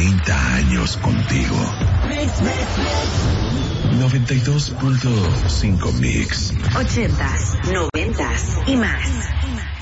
30 años contigo. 92.5 Mix. 80s, 90s y más.